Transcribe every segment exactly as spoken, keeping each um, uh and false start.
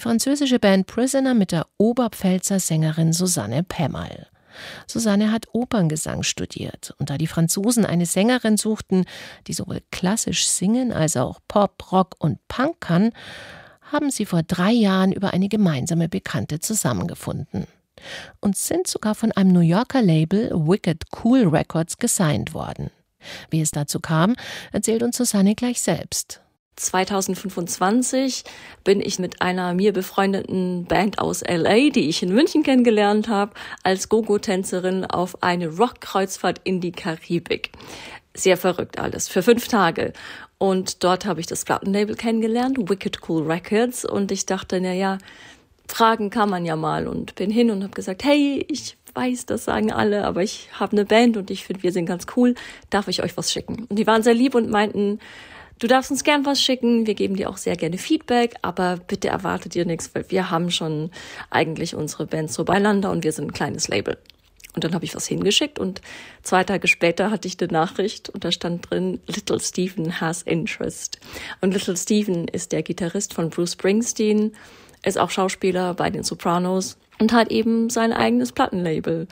französische Band Prisoner mit der Oberpfälzer Sängerin Susanne Pämmerl. Susanne hat Operngesang studiert, und da die Franzosen eine Sängerin suchten, die sowohl klassisch singen als auch Pop, Rock und Punk kann, haben sie vor drei Jahren über eine gemeinsame Bekannte zusammengefunden und sind sogar von einem New Yorker Label Wicked Cool Records gesigned worden. Wie es dazu kam, erzählt uns Susanne gleich selbst. zwanzig fünfundzwanzig bin ich mit einer mir befreundeten Band aus L A, die ich in München kennengelernt habe, als Go-Go-Tänzerin auf eine Rockkreuzfahrt in die Karibik. Sehr verrückt alles, für fünf Tage. Und dort habe ich das Plattenlabel kennengelernt, Wicked Cool Records. Und ich dachte, na ja, fragen kann man ja mal. Und bin hin und habe gesagt, hey, ich weiß, das sagen alle, aber ich habe eine Band und ich finde, wir sind ganz cool. Darf ich euch was schicken? Und die waren sehr lieb und meinten, du darfst uns gern was schicken, wir geben dir auch sehr gerne Feedback, aber bitte erwartet ihr nichts, weil wir haben schon eigentlich unsere Band so beieinander und wir sind ein kleines Label. Und dann habe ich was hingeschickt und zwei Tage später hatte ich eine Nachricht und da stand drin, Little Steven has interest. Und Little Steven ist der Gitarrist von Bruce Springsteen, ist auch Schauspieler bei den Sopranos und hat eben sein eigenes Plattenlabel.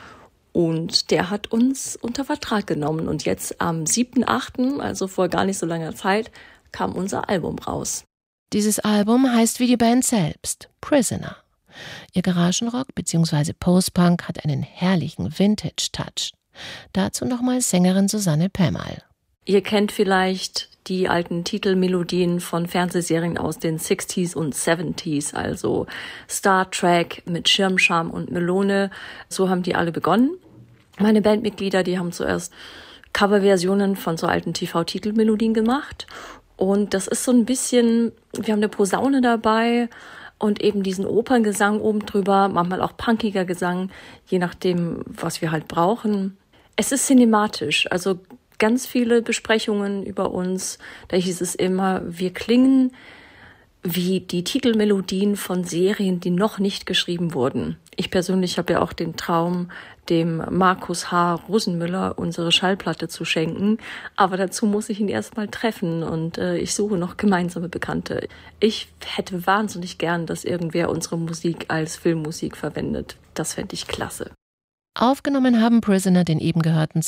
Und der hat uns unter Vertrag genommen. Und jetzt am siebten achten, also vor gar nicht so langer Zeit, kam unser Album raus. Dieses Album heißt wie die Band selbst, Prisoner. Ihr Garagenrock bzw. Postpunk hat einen herrlichen Vintage-Touch. Dazu nochmal Sängerin Susanne Pämmerl. Ihr kennt vielleicht die alten Titelmelodien von Fernsehserien aus den sechziger und siebziger, also Star Trek mit Schirmscham und Melone. So haben die alle begonnen. Meine Bandmitglieder, die haben zuerst Coverversionen von so alten T V-Titelmelodien gemacht. Und das ist so ein bisschen, wir haben eine Posaune dabei und eben diesen Operngesang oben drüber, manchmal auch punkiger Gesang, je nachdem, was wir halt brauchen. Es ist cinematisch, also ganz viele Besprechungen über uns, da hieß es immer, wir klingen wie die Titelmelodien von Serien, die noch nicht geschrieben wurden. Ich persönlich habe ja auch den Traum, dem Markus H. Rosenmüller unsere Schallplatte zu schenken, aber dazu muss ich ihn erstmal treffen und äh, ich suche noch gemeinsame Bekannte. Ich hätte wahnsinnig gern, dass irgendwer unsere Musik als Filmmusik verwendet. Das fände ich klasse. Aufgenommen haben Prisoner den eben gehörten